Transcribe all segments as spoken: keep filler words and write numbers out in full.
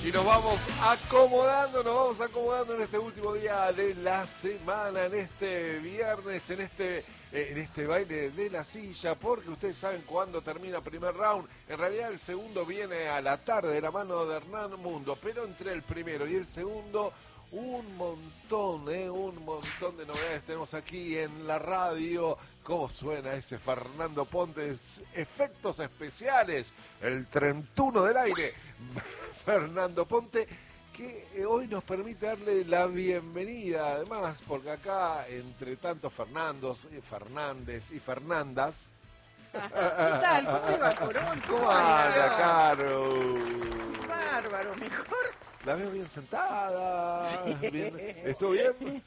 Y nos vamos acomodando, nos vamos acomodando en este último día de la semana, en este viernes, en este, eh, en este baile de la silla, porque ustedes saben cuándo termina el primer round. En realidad el segundo viene a la tarde de la mano de Hernán Mundo, pero entre el primero y el segundo, un montón, eh, un montón de novedades tenemos aquí en la radio. ¿Cómo suena ese Fernando Pontes? Efectos especiales, el treinta y uno del aire. Fernando Ponte, que hoy nos permite darle la bienvenida, además, porque acá, entre tantos Fernandos, Fernández y Fernandas... ¿Qué tal? ¿Cómo le va, Corón? ¿Cómo anda, Caro? Bárbaro, mejor. La veo bien sentada. Sí. Bien. ¿Estuvo bien?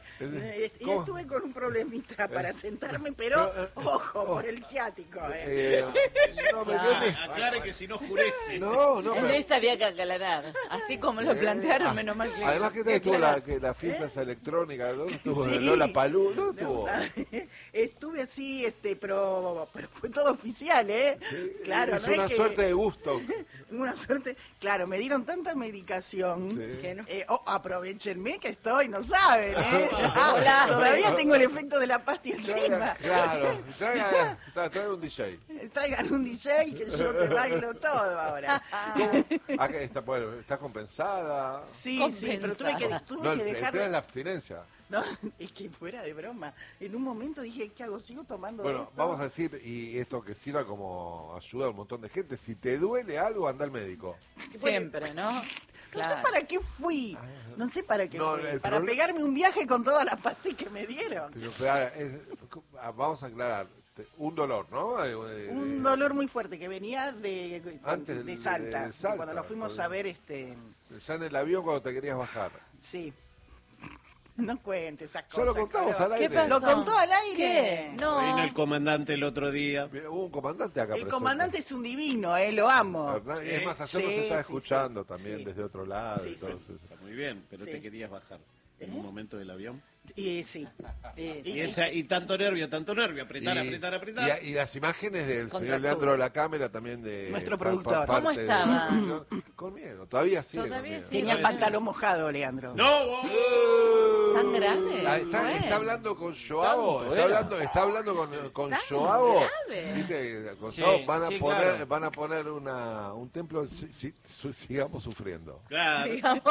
Y estuve con un problemita para sentarme, pero ojo, por el ciático. ¿eh? Eh, no, me Ah, quedé- aclare que si no oscurece. No, no. En pero- esta había que aclarar. Así como lo plantearon, menos mal que... Además, ¿qué tal estuvo la, que la fiesta esa electrónica? ¿Dónde estuvo? Sí. Lola Palú, ¿dónde No, estuvo? estuve así, este, pero, pero fue todo oficial, ¿eh? Sí, Claro, es no una es que- suerte de gusto. Una suerte, claro, me dieron tanta medicación. Sí. Que no- Eh, oh, aprovechenme que estoy, no saben, ¿eh? Hola. Todavía tengo el efecto de la pasta encima. Traiga- claro, traiga, tra- traiga un D J. Traigan un D J que yo te bailo todo ahora. ¿Cómo? Acá está, bueno, ¿está compensada? Sí, sí, pero tuve que, tuve No, que el, el dejar... tema es la abstinencia. No, es que fuera de broma. En un momento dije, ¿qué hago? ¿Sigo tomando Bueno, esto? vamos a decir, y esto que sirva como ayuda a un montón de gente, si te duele algo, anda al médico. Siempre, ¿no? No sé Claro. para qué fui. No sé para qué No, fui. el Para problema- pegarme un viaje con todas las pastillas que me dieron. Pero, pero, es- vamos a aclarar, te- un dolor, ¿no? Eh, eh, Un dolor muy fuerte que venía de, Antes de, del- Salta, de Salta, cuando nos fuimos con- a ver este... Ya en el avión cuando te querías bajar. Sí. No cuentes esas cosas. Ya lo contamos Caro. al aire. ¿Qué pasó? ¿Lo contó al aire? ¿Qué? No. Vino el comandante el otro día. Hubo un comandante acá El presente. comandante es un divino, eh, lo amo. Hernán, y es más, ayer nos Sí, está sí, escuchando sí. también Sí. desde otro lado Sí, y todo sí. eso. Está muy bien, pero Sí. te querías bajar en ¿Eh? un momento del avión. Y sí. Sí, sí. Y, esa, y tanto nervio, tanto nervio, apretar, Y- apretar, apretar. Y, y las imágenes del señor Contractura. Leandro de la cámara también de... Nuestro pa- pa- productor. parte ¿Cómo de- estaba? Con miedo, todavía sigue Todavía con miedo. sigue. Tenía el pantalón mojado, Leandro. ¡No! oh. ¿Tan grave? Ah, Está, Bueno. está hablando con Joao, Tanto está era. hablando, está hablando con, con ¿Tan Joao. grave? Viste, con Sí, Joao van a sí, poner, claro. van a poner una, un templo, si- si- su- sigamos sufriendo. Claro. Sigamos.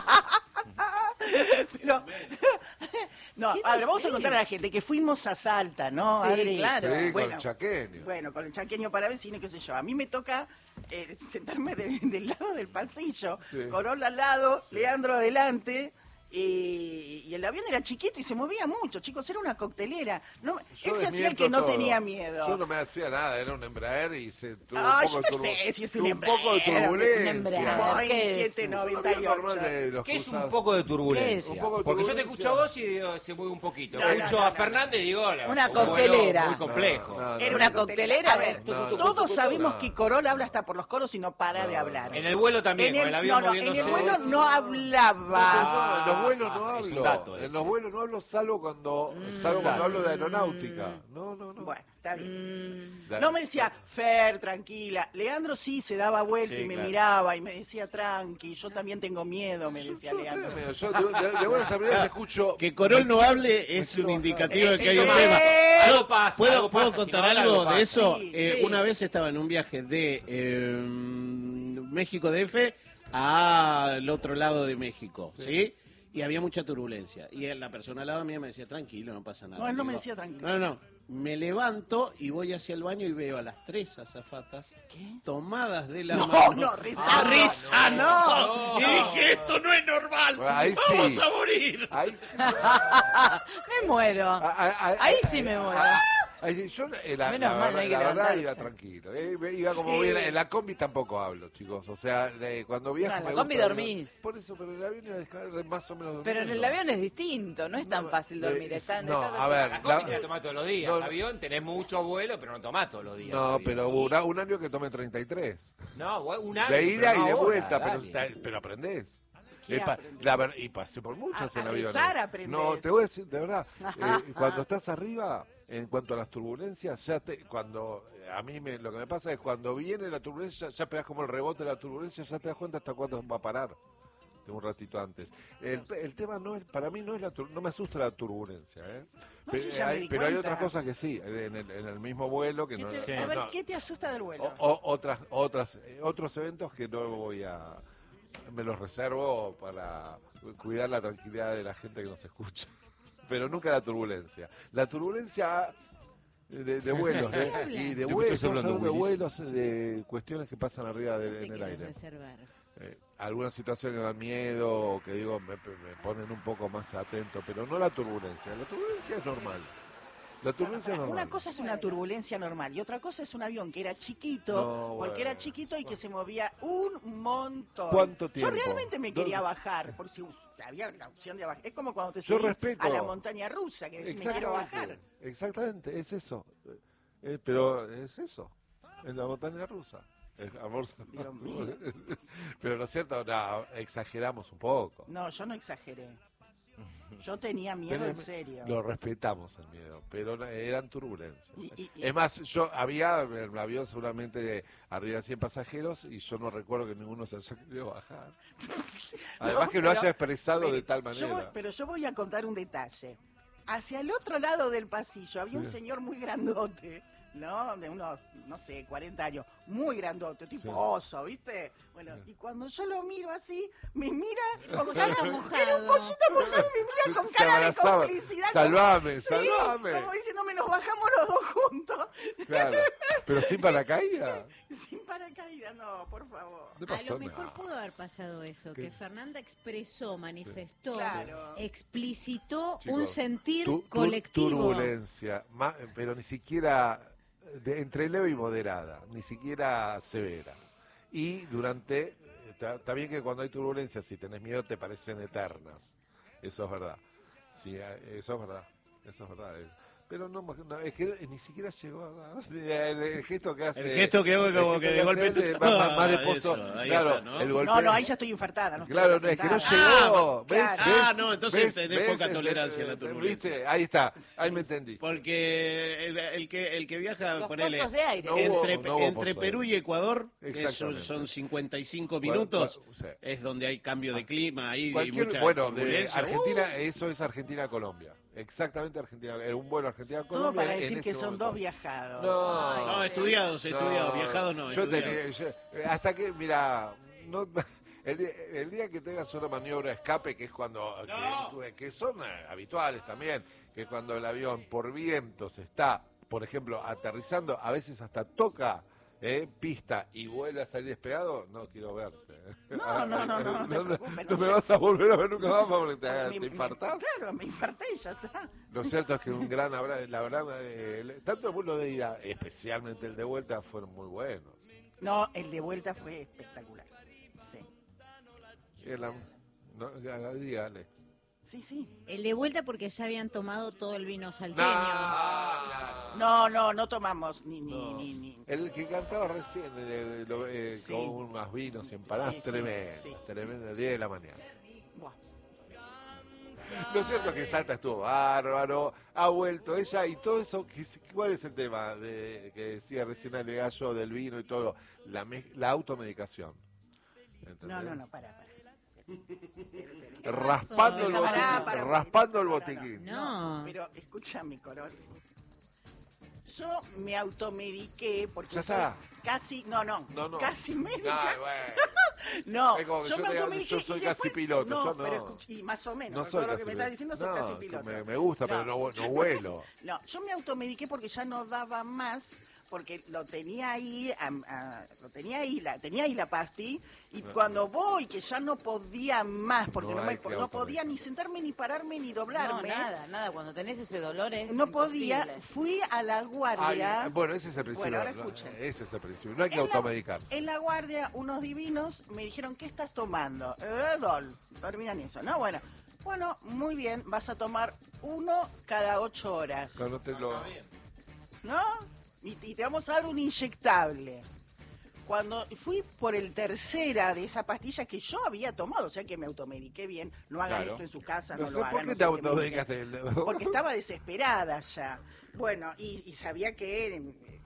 Pero, no, ¿Qué a ver, vamos a decís? contar a la gente que fuimos a Salta, ¿no, Sí, Adri? claro. Sí, con Bueno, el chaqueño. Bueno, con el chaqueño para vecino, qué sé yo. A mí me toca eh, sentarme de- del lado del pasillo, Sí. Corolla al lado, Leandro adelante. Y, y el avión era chiquito y se movía mucho, chicos, era una coctelera. No, Yo él se hacía el desmiento que no todo. tenía miedo. Yo no me hacía nada, era un Embraer y se tuvo Ah, un poco yo de no turbu- sé si es un tuvo un poco de Embraer, un turbulencia. Embraer. Boeing ¿Qué es? siete Un noventa y avión normal ocho. de los ¿Qué es un cruzados. poco de ¿Qué es? turbulencia? Un poco de Porque yo te turbulencia. escucho a vos y digo, se mueve un poquito. No, no, escucho no, a no, Fernández y digo, la- Una un vuelo coctelera. muy complejo. No, no, no. Era Una coctelera, A a ver, ver. No, no, todos no, sabemos no. que Corolla habla hasta por los coros y no para de hablar. En el vuelo también, En con el- el avión no, no, en moviéndose. el vuelo no hablaba. Ah, en los vuelos no es un hablo. dato En ese. los vuelos no hablo salvo cuando salvo cuando hablo de aeronáutica. No, no, no. Bueno, está bien. Mm, Da- No me decía, Fer, tranquila. Leandro sí se daba vuelta Sí, y me claro. miraba y me decía, tranqui, yo también tengo miedo, me decía Yo, Leandro. yo, yo de, de- de buenas a primeras escucho. Que Corol no hable es un indicativo de que hay un Eh, tema. eh, Yo, algo pasa, ¿Puedo, algo ¿puedo pasa, contar si no habla, algo algo de pasa. eso? Sí, Eh, sí. Una vez estaba en un viaje de eh, México D F al otro lado de México, ¿sí? Y había mucha turbulencia. Y la persona al lado mía me decía, tranquilo, no pasa nada. No, él no Le me digo, decía tranquilo. No, no. Me levanto y voy hacia el baño y veo a las tres azafatas ¿Qué? tomadas de la No, mano. no, rezando. Ah, rezando. No, Y dije, esto no es normal. Bueno, ahí Vamos sí. a morir. Ahí sí. Me muero. Ah, ah, ah, Ahí ah, sí me ah, muero. ah, ahí, yo eh, la, Menos la mal, no verdad, hay que la verdad levantarse. iba tranquilo. eh, iba como Sí. bien. En la combi tampoco hablo, chicos. O sea, eh, cuando viajo No, en la me combi gusta- dormís. Por eso, pero en el avión iba a dejar más o menos Pero en el durmiendo. avión es distinto, no es tan No, fácil dormir. eh, Están, no, estás a así. ver, La combi La- te la tomás todos los días. No, El avión tenés mucho vuelo, pero no tomás todos los días. No, avión. pero hubo una- un año que tomé treinta y tres. No, un año. De ida pero y de no vuelta, ahora, pero, dale. ta- pero aprendés. ¿Qué Eh, pa- aprendés? la ver- y pasé por muchas A- en a aviones. rezar aprendés. No, te voy a decir, de verdad, eh, cuando estás arriba, en cuanto a las turbulencias, ya te, cuando a mí me, lo que me pasa es cuando viene la turbulencia, ya esperás como el rebote de la turbulencia, ya te das cuenta hasta cuándo va a parar. Un ratito antes. El, el tema no es, para mí no es la tur- no me asusta la turbulencia, ¿eh? No, Pe- sí, ya me hay- di pero hay cuenta. otras cosas que sí, en el, en el mismo vuelo que ¿Qué no. te- Sí. a ver, no, ¿qué te asusta del vuelo? o- o- otras, otras, eh, otros eventos que no voy a, me los reservo para cuidar la tranquilidad de la gente que nos escucha. Pero nunca la turbulencia. La turbulencia de, de vuelos, de, y de ¿De qué vuelos, estás hablando, de Willis? vuelos, de cuestiones que pasan arriba de- Te en el querés aire. reservar. Eh, algunas situaciones que dan miedo o que digo me, me ponen un poco más atento, pero no la turbulencia. La turbulencia es normal. La turbulencia es normal. Una cosa es una turbulencia normal y otra cosa es un avión que era chiquito, No, porque bueno. era chiquito y que se movía un montón. ¿Cuánto tiempo? Yo realmente me ¿Dónde? quería bajar, por si había la opción de bajar. Es como cuando te Yo subís respeto. a la montaña rusa, que decís, me quiero bajar. Exactamente, es eso. Eh, pero es eso, es la montaña rusa. Es amor. Dios mío. Pero no es cierto, no, exageramos un poco. No, yo no exageré. Yo tenía miedo en serio. Lo respetamos el miedo, pero no- eran turbulencias. Y- y- y- Es más, yo había en el avión seguramente arriba de cien pasajeros y yo no recuerdo que ninguno se haya querido bajar. Además No, que lo pero- haya expresado pero de tal yo manera. voy- pero yo voy a contar un detalle. Hacia el otro lado del pasillo había Sí. un señor muy grandote, ¿no? De unos, no sé, cuarenta años, muy grandote, tipo Sí. oso, ¿viste? Bueno, y cuando yo lo miro así, me mira con Con cara cara mojado. Era un pollito mojado y me mira con Se cara de abrazaba. complicidad. Salvame, Sí, salvame. como diciéndome, nos bajamos los dos juntos. Claro, pero sin paracaídas. Sin paracaídas, no, por favor. No A pasó lo mejor nada. pudo haber pasado eso, ¿Qué? que Fernanda expresó, manifestó, Claro. explicitó Chicos, un sentir tu- tu- colectivo. Turbulencia, ma- pero ni siquiera de, entre leve y moderada, ni siquiera severa. Y durante, está, está bien que cuando hay turbulencia, si tenés miedo, te parecen eternas. Eso es verdad. Sí, eh, eso es verdad. Eso es verdad. eh. Pero no, no, es que ni siquiera llegó a... El, el gesto que hace... El gesto que hago el como gesto que de hace golpe él, tú- eh, va- va- más de Ah, pozo. eso, ahí Claro, está, ¿no? el golpe... No, no, ahí ya estoy infartada. No estoy Claro, no, es que no sentada. llegó. ¿Ves? claro. ¿Ves? Ah, no, entonces ¿Ves? tenés ¿Ves? poca Eh, tolerancia a la eh, turbulencia. ¿Viste? Ahí está, ahí me entendí. Porque el, el que el que viaja, Los ponele, pozos de aire. No hubo- entre, no hubo entre pozo de Perú y Ecuador, que son, Exactamente. son cincuenta y cinco Bueno, minutos, bueno, sí. es donde hay cambio de clima, ahí hay Cualquier, mucha bueno, de turbulencia. Argentina, eso es Argentina-Colombia. Exactamente Argentina. eh, Un vuelo Argentina-Colombia. Todo para en decir que ese son momento. dos viajados. No, Uh, no, estudiados, estudiados, viajados no, Yo estudiados. tenía, yo- eh, hasta que, mira, no, el, día, el día que tengas una maniobra de escape, que es cuando, que, que son eh, habituales también, que cuando el avión por vientos está, por ejemplo, aterrizando, a veces hasta toca eh, pista y vuelve a salir despegado, no quiero verte. No, no, no, no, no te preocupes, no No me sé. vas a volver a ver nunca más porque te, Me- te me- infartás. Claro, me infarté y ya está. Lo cierto es que un gran abrazo, la verdad, eh, el- tanto el vuelo de ida, especialmente el de vuelta, fueron muy buenos. No, el de vuelta fue espectacular. Sí, Y el am- no, ya, dígale. sí, sí. El de vuelta porque ya habían tomado todo el vino salteño. No, no, no tomamos ni, ni, No. ni, ni. El que cantaba recién, eh, lo- eh, Sí. con unos vinos y empanadas, Sí, sí, tremendo, sí. tremendo, diez de la mañana. Buah. Lo cierto es que Salta estuvo bárbaro, ha vuelto ella y todo eso, ¿qué es- ¿cuál es el tema de, que decía recién Ale Gallo del vino y todo? La, me- la automedicación. ¿Entendés? No, no, no, para, para. Raspando el pasó? botiquín, Pará, pará, raspando el no, no, botiquín. No. Pero escúchame, Corol. Yo me automediqué porque Ya soy está. casi, no, no, No, no. casi médica. Ay, bueno. No, Es como que yo yo me te diga, automediqué yo soy y casi después- piloto, No, yo no. pero escuch- y más o menos, No por soy todo lo que casi me estás piloto. diciendo, soy No, casi que piloto. me- me gusta, pero no- no vuelo. No, yo me automediqué porque ya no daba más, porque lo tenía ahí, am- a- lo tenía ahí, la, tenía ahí la pasti, y cuando voy, que ya no podía más, porque No no, me- hay que no podía automedicar. ni sentarme, ni pararme, ni No, doblarme. nada, nada. Cuando tenés ese dolor es No podía, imposible. fui a la guardia. Ay, bueno, ese es el principio. Bueno, ahora no, escuchen. ese es el principio. No hay que En la- automedicarse. En la guardia, unos divinos me dijeron, ¿qué estás tomando? Redol. Terminan eso, ¿no? Bueno, bueno, muy bien, vas a tomar uno cada ocho horas, No, no te lo... ¿no? Y, y te vamos a dar un inyectable. Cuando fui por el tercera de esa pastilla que yo había tomado, o sea que me automediqué bien, no hagan Claro. esto en su casa, No no, sé lo por hagan. qué no te sé qué automedicaste. Porque estaba desesperada ya. Bueno, y, y sabía que eh,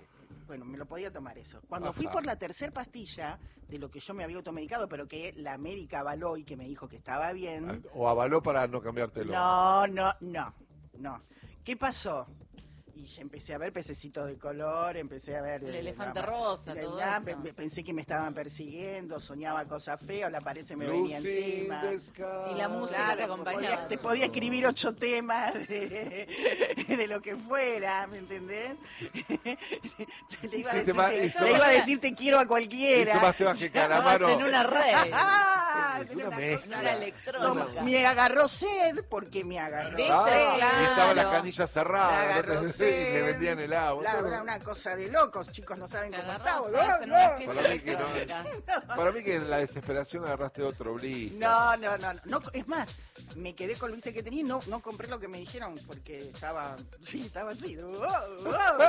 bueno, me lo podía tomar eso. Cuando Ajá. fui por la tercera pastilla de lo que yo me había automedicado, pero que la médica avaló y que me dijo que estaba bien. O avaló para no cambiártelo. No, no, no, no. ¿Qué pasó? Y ya empecé a ver pececitos de color, empecé a ver... El eh, elefante la- rosa, la- todo la- eso. pe- Pensé que me estaban persiguiendo, soñaba cosas feas, la pared se me Lucy venía encima. the Sky. Y la música Claro, te acompañaba. podía- te podía escribir ocho temas de, de lo que fuera, ¿me entendés? Le iba, a Sí, decir, te va- te, hizo- le iba a decir te quiero a cualquiera. Hizo más temas que Calamaro. Estabas en una red. Ah, Es era una una mezcla. cosa- Una electrónica. Me agarró sed porque me agarró ¿Viste? Ah, sed. y estaba la Claro. canilla Me cerrada, agarró ¿no? Y sed. le vendían el agua. La- Todo. era una cosa de locos, chicos, no saben Te cómo agarrás, estaba. hacen No, una no. fiesta Para mí que no. electrónica. Para mí que en la desesperación agarraste otro blister. No, no, no, no, no, es más, me quedé con el viste que tenía y no, no compré lo que me dijeron porque estaba, sí, estaba así. Oh, oh,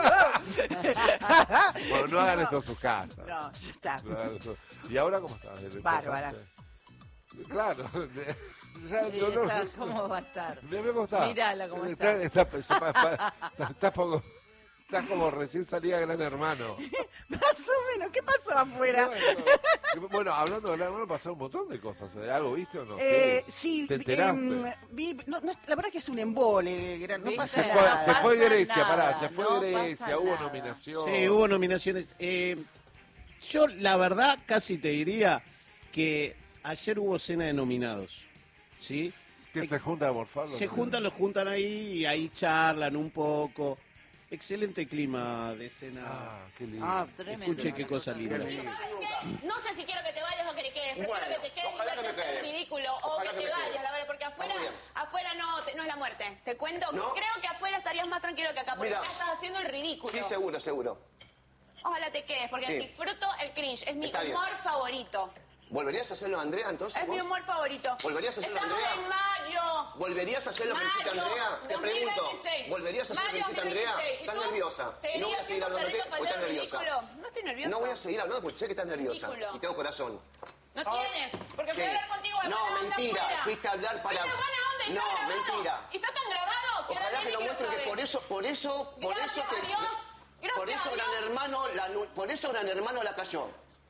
oh. Bueno, no hagan esto en sus casas. No, ya está. No hagan esto. ¿Y ahora cómo estás? ¿Le Bárbara. pasaste? Claro. Ya el Sí, dolor- está- ¿Cómo va a estar? Mirá cómo está. Mírala cómo está. está. Está, está, pa- pa- está- está poco- está como recién salida Gran Hermano. Más o menos, ¿qué pasó afuera? Bueno, bueno, hablando de Gran Hermano, pasaron un montón de cosas. ¿eh? ¿Algo viste o no? Eh, sí, ¿Te enteraste? em, vi, no, no, la verdad que es un embole, gran- no ¿Viste? pasa Se No fue, nada. se fue pasa Grecia, nada, pará, se fue no Grecia, pasa hubo nada. nominación. Sí, hubo nominaciones. Eh, yo, la verdad, casi te diría que ayer hubo cena de nominados. ¿Sí? Que se juntan a morfarlo. Se juntan, los juntan ahí y ahí charlan un poco. Excelente clima de cena. Ah, qué lindo. Ah, tremendo. Escuche qué cosa linda. ¿Sabes qué? No sé si quiero que te vayas o que te quedes. Prefiero Bueno, que te quedes y ojalá que verte me hacer quede. ridículo. O Ojalá que que te me quede. vayas, la verdad, porque afuera, Está muy bien. afuera no, te- no es la muerte. Te cuento, ¿No? creo que afuera estarías más tranquilo que acá, porque Mira. acá estás haciendo el ridículo. Sí, seguro, seguro. Ojalá te quedes, porque Sí. disfruto el cringe. Es mi Está bien. humor favorito. ¿Volverías a hacerlo, Andrea, entonces? Es vos? mi humor favorito. ¿Volverías a hacerlo, Estamos Andrea? en mayo. ¿Volverías a hacer lo que hiciste, Mayo Andrea? Te pregunto. dos mil veintiséis. ¿Volverías a hacer lo que Mayo hiciste, Andrea? dos mil veintiséis. ¿Y ¿Estás tú? nerviosa? Y no ¿Seguirías voy a seguir siendo hablándote perrito porque estás faltando nerviosa. ridículo? No estoy nerviosa. No voy a seguir hablando porque sé que estás nerviosa. Ridículo. Y tengo corazón. No tienes, porque fui ¿Qué? a hablar contigo de No, buena onda mentira. afuera. Fuiste a hablar para... ¿Fuiste buena onda y No, está grabado? mentira. ¿Y está tan grabado? Que Ojalá ahora que lo nadie muestren que sabe. por eso, por eso, por Gracias eso que... a Dios. Gracias Por eso a Dios. Gran Hermano, la, nu- por eso Gran Hermano la cayó.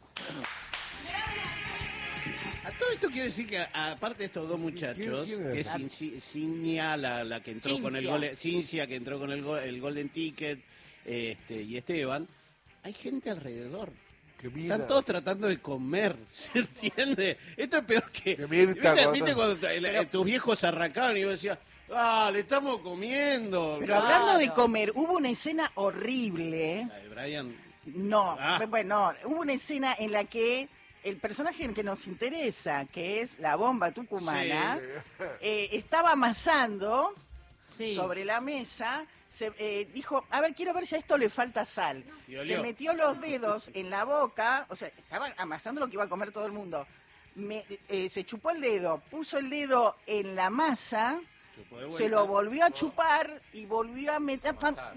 A todo esto quiero decir que, a- aparte de estos dos muchachos, ¿Quién- quién que es? es Cinci- Cinia, la, la que entró con el Cincia. gol, Cincia, que entró con el, go- el Golden Ticket, este, y Esteban, hay gente alrededor. Que mira. Están todos tratando de comer, ¿se entiende? Esto es peor que... Que Mirta, ¿Viste, cuando- viste cuando te- el- tus viejos se arrancaban y vos decías, ah, le estamos comiendo? Pero Claro. hablando de comer, hubo una escena horrible. La de Brian, No, Ah. bueno, hubo una escena en la que el personaje que nos interesa, que es la bomba tucumana, eh, estaba amasando Sí. sobre la mesa, se, eh, dijo, a ver, quiero ver si a esto le falta sal. Y olió. Se metió los dedos en la boca, o sea, estaba amasando lo que iba a comer todo el mundo. Me- eh, se chupó el dedo, puso el dedo en la masa, chupó de se vuelta. lo volvió a chupar y volvió a meter.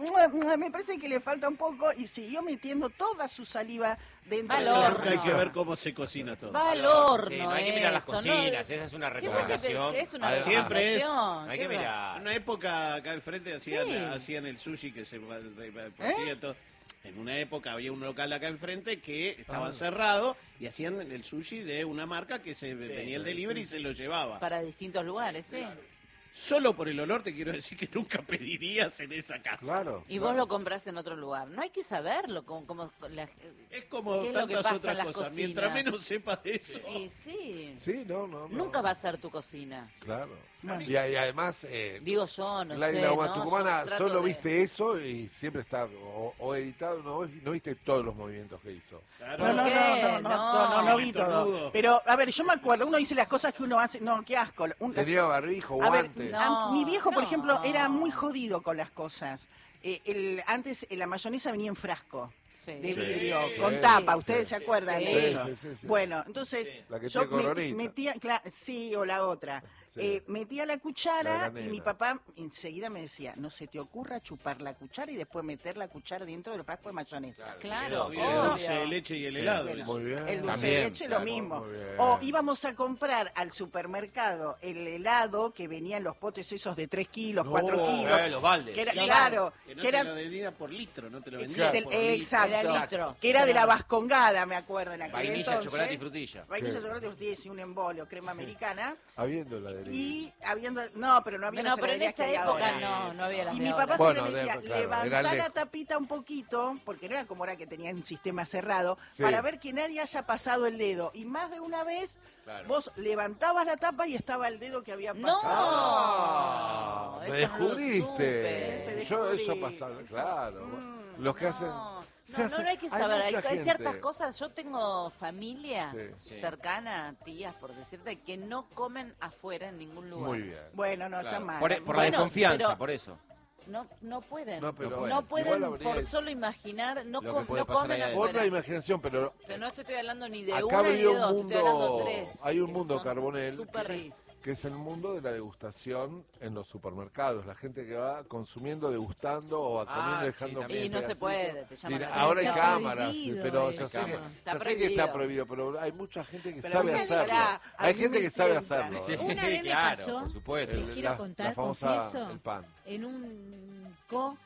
Me parece que le falta un poco y siguió metiendo toda su saliva dentro Va del al Eso horno. nunca hay que ver cómo se cocina todo. Va al horno. Sí, no hay que mirar las eso, cocinas, ¿no? esa es una ¿Qué porque recomendación. te- es una Además, Siempre es- recomendación? No hay ¿Qué que va? mirar. En una época acá al frente hacían, Sí. hacían el sushi que se partía todo. En una época había un local acá enfrente que estaba cerrado y hacían el sushi de una marca que se venía el delivery y se lo llevaba. Para distintos lugares, ¿sí? Solo por el olor te quiero decir que nunca pedirías en esa casa. Claro. Y vos lo compras en otro lugar. No hay que saberlo. Como, como la- Es como ¿Qué es lo que tantas pasa en otras las cosas. cocinas? Mientras menos sepas de eso. Y sí. Sí, no, no. no. Nunca va a ser tu cocina. Claro. Y, y además, eh, Digo yo, no la, sé. la bomba ¿no? tucumana Yo trato solo de- viste eso y siempre está o, o editado, no, no viste todos los movimientos que hizo. Claro. No, no, ¿Por no, qué? no, no, no, no, no vi Estornudo. todo. Pero, a ver, yo me acuerdo, uno dice las cosas que uno hace, no, qué asco. Un- Tenía barbijo, a ver, guantes. no. a- mi viejo, por no. ejemplo, era muy jodido con las cosas. Eh, el, antes eh, la mayonesa venía en frasco. Sí. De vidrio, Sí, con sí, tapa, sí. ¿ustedes se acuerdan Sí. de eso? Sí, sí, sí. Bueno, entonces La que yo tiene me- coronita. metía, cla- sí, o la otra, Sí. Eh, metía la La cuchara de la y mi nena. papá enseguida me decía, no se te ocurra chupar la cuchara y después meter la cuchara dentro del frasco de mayonesa. Claro, Y el obvio. dulce de leche y el Sí, helado. bueno. eso. Muy bien. El dulce También, de leche claro, lo mismo. muy bien. O íbamos a comprar al supermercado el helado que venía en los potes esos de tres kilos, No, cuatro kilos. eh, los baldes. Que era, Claro, claro, que no que te era, lo vendía por litro, no te lo vendía Existe el- por litro. exacto, Era litro. que era de la Vascongada, me acuerdo, en aquel Vainilla, entonces. chocolate y frutilla. Vainilla, Sí. chocolate y frutilla, y un embolio, crema americana. Habiendo la de Y habiendo, no, pero no había No, las pero en heladerías esa que hay época ahora. no, no había las Y de mi ahora. papá Bueno, siempre me decía, de- claro, era levantá la lejos. tapita un poquito, porque no era como ahora que tenía un sistema cerrado, Sí. para ver que nadie haya pasado el dedo. Y más de una vez, Claro. vos levantabas la tapa y estaba el dedo que había No. pasado. Ah, eso me no lo descubriste. supe. Te Yo eso descubrí. pasaba, Eso- claro. Mm, Los que No, hacen. no, se no, hace- no hay que saber. Hay, mucha hay ciertas gente. cosas. Yo tengo familia Sí. Sí. cercana, tías, por decirte, que no comen afuera en ningún lugar. Muy bien. Bueno, no, está Claro. mal. Por, por la Bueno, desconfianza, pero- por eso. No, no pueden. No, No, pero bueno, pueden igual habría- por solo imaginar. No, Lo que com- puede no pasar comen ahí adentro. Por la afuera. imaginación, pero O sea, no te estoy hablando ni de acá una ni habría de un dos, te estoy hablando de mundo, tres. hay un que mundo, son Carbonell, súper- Sí. que es el mundo de la degustación en los supermercados. La gente que va consumiendo, degustando o Ah, comiendo, sí, dejando también. Y no se pedacitos. puede, te llaman Mira, la ahora hay Está cámaras, prohibido pero eso. yo sé, que, Está yo sé que está prohibido. prohibido, pero hay mucha gente que Pero sabe no se hacerlo. dejará, Hay a mí gente me que sabe tienta. hacerlo. Sí, ¿eh? Una vez me claro, pasó, por supuesto. les El- quiero la- contar, la famosa, confieso, el pan. en un co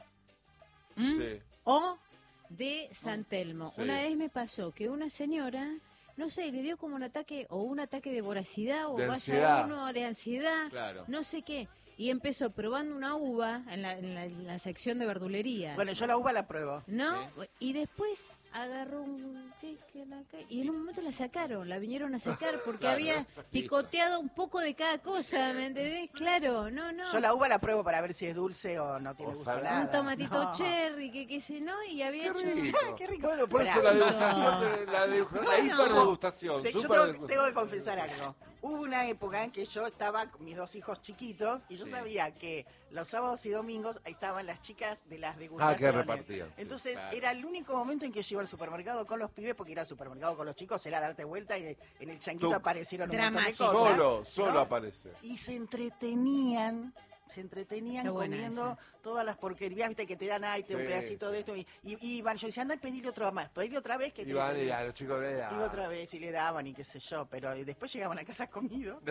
Sí. o de San Telmo. Sí. Una vez me pasó que una señora, no sé, le dio como un ataque, o un ataque de voracidad, o De vaya ansiedad. uno de ansiedad, Claro. no sé qué. Y empezó probando una uva en la, en la- en la sección de verdulería. Bueno, yo la uva la pruebo. ¿No? Y después agarró un... ¿qué? ¿Qué la ca- Y en un momento la sacaron, la vinieron a sacar porque Claro, había listo. picoteado un poco de cada cosa, ¿me entendés? Claro, no, no. Yo la uva la pruebo para ver si es dulce o no tiene O gusto salada. nada. Un tomatito No. cherry, que qué sé, ¿no? Y había Qué hecho... rico. Qué rico. Bueno, por eso Esperá. la degustación, de, la, degustación, la Bueno. hiperdegustación. Te- yo super tengo, tengo que confesar algo. Hubo una época en que yo estaba con mis dos hijos chiquitos y yo Sí. sabía que los sábados y domingos ahí estaban las chicas de las degustaciones. Ah, que repartían, sí, Entonces claro. era el único momento en que yo iba al supermercado con los pibes, porque ir al supermercado con los chicos era darte vuelta y en el changuito Tú. aparecieron un montón de Dramático. cosas. Solo, solo ¿no? aparece. Y se entretenían, se entretenían Qué buena comiendo esa. todas las porquerías, viste, que te dan ahí, te un Sí, pedacito sí. de esto. Y, y, y iban, yo decía, anda y pedirle otro más, pedirle otra vez que te Iban y a los chicos de... Iba otra vez y le daban y qué sé yo, pero después llegaban a casa comidos.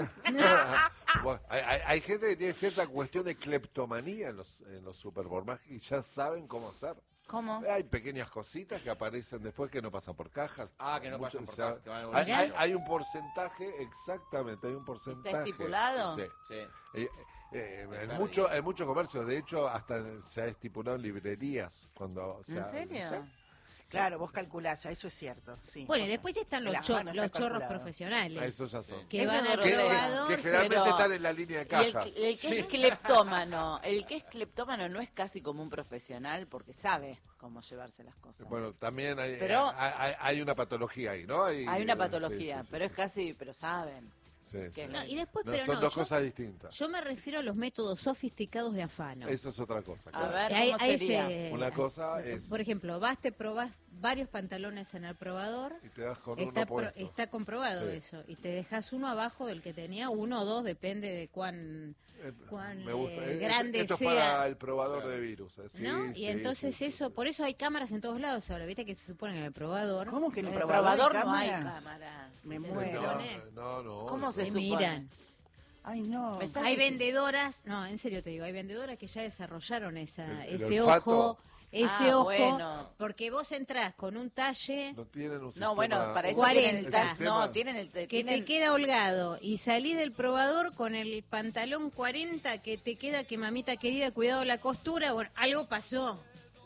Bueno, hay, hay- hay gente que tiene cierta cuestión de cleptomanía en los, en los supermercados y ya saben cómo hacer. ¿Cómo? Hay pequeñas cositas que aparecen después que no pasan por cajas. Ah, que no Mucho- pasan por o sea, cajas, que van al hay, bolsillo. hay- hay un porcentaje, exactamente, hay un porcentaje. estipulado? Sí. Sí. Eh, eh, en, Está mucho, en muchos comercios, de hecho, hasta se ha estipulado en librerías. Cuando, se ¿En ha- serio? ¿sí? Claro, vos calculás, ya, eso es cierto. Sí. Bueno, y después están los, Las cho- manos los está chorros calculado. profesionales. Ah, eso ya son. Que Eso van es al Que, que- probador, que generalmente pero- están en la línea de Y el, cajas. que- el que es cleptómano, el que es cleptómano no es casi como un profesional porque sabe cómo llevarse las cosas. Bueno, también hay, Pero- hay, hay- hay una patología ahí, ¿no? Hay una sí, patología, sí, sí, pero sí. es casi, pero saben. Sí, que sí. no- No, y después, No, pero son no, dos yo, cosas distintas. yo me refiero a los métodos sofisticados de afano. Eso es otra cosa. A claro. ver, Hay- ¿cómo hay sería? ese- Una cosa es- Por ejemplo, vas, te probás varios pantalones en el probador. Y te das con Está, uno pro- puesto. está comprobado Sí. eso. Y te dejas uno abajo del que tenía, uno o dos, depende de cuán, Eh, cuán Me gusta. eh, Eh, grande Esto es sea. para el probador de virus. eh, sí, ¿No? sí, Y entonces sí, sí, eso, sí. por eso hay cámaras en todos lados ahora, viste que se supone que en el probador ¿Cómo que en En el el probador, probador no hay cámara? cámara. Me Se muero. supone. No, no. ¿Cómo se te supone? miran. Ay, no. Me está- Hay vendedoras, no, en serio te digo, hay vendedoras que ya desarrollaron esa, El- el ese olfato. ojo, ese Ah, ojo, bueno. porque vos entrás con un talle No tienen un No, sistema- bueno, para eso cuarenta. tienen el tas. sistema- No, tienen el que tienen- te queda holgado y salís del probador con el pantalón cuarenta que te queda que mamita querida, cuidado la costura, bueno, algo pasó.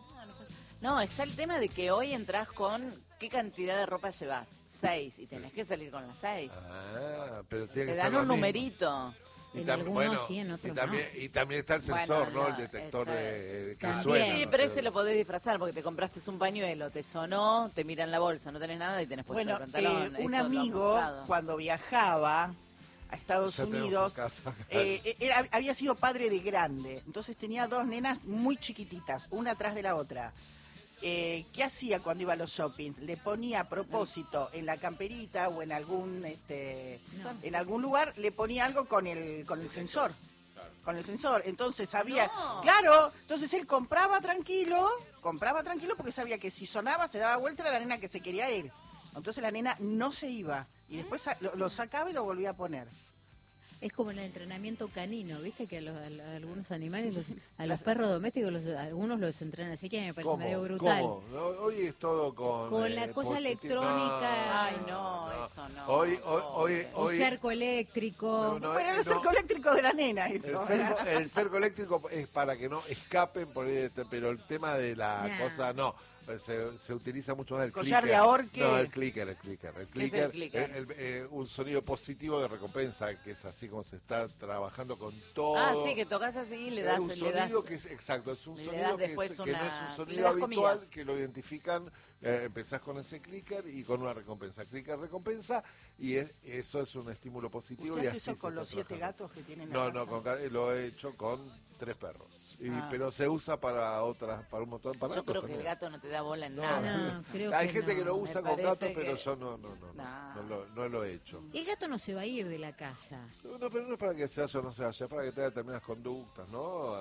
No, está el tema de que hoy entras con ¿qué cantidad de ropa llevas? Seis, y tenés que salir con las seis. Ah, pero tiene Te que dan ser lo un mismo. numerito. Y En tam- algunos bueno, sí, en y otros también, y también está el Bueno, sensor, ¿no? no, El detector está- de, que También. suena. Sí, ¿no? pero ese lo podés disfrazar porque te compraste un pañuelo, te sonó, te miran la bolsa, no tenés nada y tenés puesto Bueno, el pantalón. eh, Eso un lo han amigo, mostrado. cuando viajaba a Estados Ya tenemos Unidos, casa. eh, era- había sido padre de grande. Entonces tenía dos nenas muy chiquititas, una atrás de la otra. Eh, ¿Qué hacía cuando iba a los shoppings? Le ponía a propósito en la camperita o en algún este en algún lugar, le ponía algo con el con el sensor. Con el sensor. Entonces sabía, No. claro, entonces él compraba tranquilo, compraba tranquilo porque sabía que si sonaba se daba vuelta era la nena que se quería ir. Entonces la nena no se iba y después sa- lo, lo sacaba y lo volvía a poner. Es como el entrenamiento canino, ¿viste? Que a, los, a, los- a algunos animales, los- a los perros domésticos, los, algunos los entrenan así, que me parece ¿Cómo? medio brutal. ¿Cómo? No, hoy es todo con... Con la cosa positivo. electrónica. Ay, no, eso no. Hoy, hoy, hoy, O hoy- cerco eléctrico. No, no, Bueno, eh, el cerco no. eléctrico de la nena, El eso. cerco, el cerco eléctrico es para que no escapen, por ahí, pero el tema de la Nah. cosa no. Se, se utiliza mucho más el Collar clicker. de ahorque. No, el clicker, el clicker. El ¿Qué es clicker, el clicker? el- el- eh, un sonido positivo de recompensa, que es así como se está trabajando con todo. Ah, sí, que tocas así y le Es das, un le sonido das. que es, exacto, es un le sonido das que, es- después que no es una- un le sonido das habitual, comida. que lo identifican, eh, empezás con ese clicker y con una recompensa. Clicker, recompensa, y es- eso es un estímulo positivo. ¿Usted y hace así eso se con está los siete trabajando. gatos que tienen en No, la no, casa? con ca- lo he hecho con tres perros. Y- Ah. Pero se usa para otras, para un montón de Yo aparatos creo que el también. gato no te da bola en No, nada. No, creo Hay que gente no. que lo Me usa con parece gatos, pero que- yo no, no, no, no, No. no, lo, no lo he hecho. El gato no se va a ir de la casa. No, no, pero no es para que se vaya o no se vaya, es para que tenga determinadas conductas, ¿no?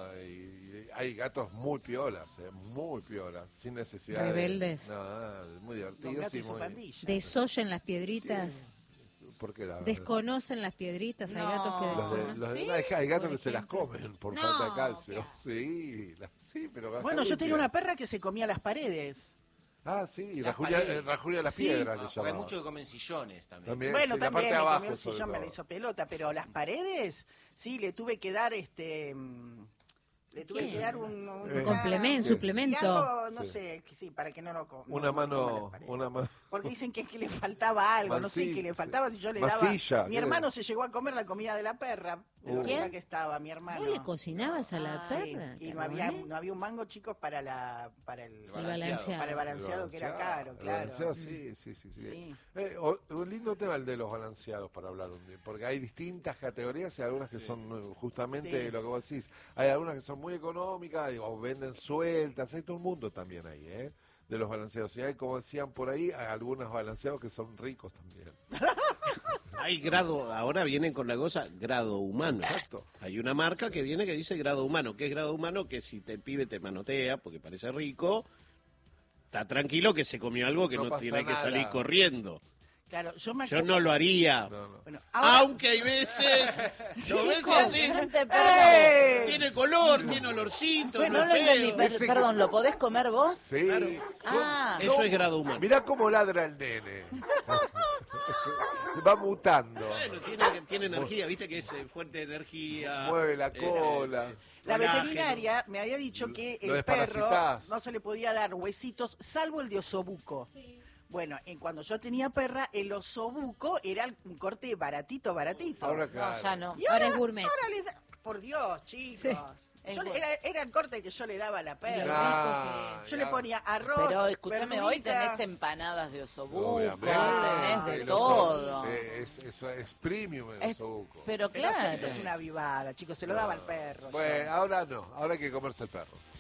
Y hay gatos muy piolas, eh, muy piolas, sin necesidad Rebeldes. de... No, muy Los divertidos gatos y y su muy... pandilla. Desollan las piedritas. ¿Por qué la Desconocen las piedritas. Hay No. gatos que Los de- los de- ¿Sí? no, hay, hay gatos Por que se las ejemplo. comen por No, falta de calcio. qué asco. Sí, la- sí, pero gastan Bueno, yo tenía una limpias. perra que se comía las paredes. Ah, sí, y la Las Julia, paredes. eh, la Julia de las Sí. piedras No, le porque hay llamaba. muchos que comen sillones también. También, Bueno, sí, la parte también de me abajo, comió el sobre sillón, me la todo. hizo pelota, pero las paredes, sí, le tuve que dar este... mm, Le tuve ¿Qué? que dar un... un- Eh, Complemento, Sí. suplemento. y algo, no Sí. sé, que sí, para que no lo co- no- Una no coma mano, las paredes. una mano. Porque dicen que es que le faltaba algo, no sé Mancilla, qué le sí. faltaba, si yo le daba... Masilla, Mi ¿qué hermano le- se llegó a comer la comida de la perra, de lo Uh. rica ¿Quién? que estaba, mi hermano. ¿Vos le cocinabas a la Sí, perra? y no había, Carboné? no había un mango, chicos, para la para el, El balanceado. para el balanceado, que era caro, El claro. balanceado, sí, sí, sí. sí. Sí. Eh, o- un lindo tema el de los balanceados para hablar un día, porque hay distintas categorías y algunas que son eh, justamente Sí. lo que vos decís. Hay algunas que son muy económicas y- o venden sueltas, hay todo un mundo también ahí, ¿eh? De los balanceados. Y hay, como decían por ahí, hay algunos balanceados que son ricos también. Hay grado, ahora vienen con la cosa grado humano. Exacto. Hay una marca que viene que dice grado humano. ¿Qué es grado humano? Que si te, el pibe te manotea porque parece rico, está tranquilo que se comió algo que No no, pasa tiene que nada. salir corriendo. Claro, yo me Yo acuerdo- no lo haría. No, no. Bueno, ahora- Aunque hay veces, lo ves así, Frente, ¡Eh! tiene color, tiene olorcito, Bueno, no no lo es entendí, feo. per- Ese- perdón, ¿lo podés comer vos? Sí. Ah. Eso es grado humano. Mirá cómo ladra el nene. Va mutando. Bueno, tiene, tiene energía, viste que es eh, fuente de energía. Mueve la eh, cola. eh, La colágeno. veterinaria me había dicho que Lo el perro desparasitás. no se le podía dar huesitos, salvo el de osobuco. Bueno, en cuando yo tenía perra, el osobuco era un corte baratito, baratito. Ahora, No, claro. ya no. Y Ahora es gourmet. Ahora le da- por Dios, chicos. Es Yo le- gourmet. era, era el corte que yo le daba a la perra. Ah, Yo ya. le ponía arroz. Pero escúchame, hoy verdurita. tenés empanadas de osobuco, Obviamente. tenés de El todo. oso- eh, Es, eso es premium el Es- osobuco. pero Pero claro. eso es una vivada, chicos, se lo daba al perro. Bueno, ahora no, ahora hay que comerse el perro.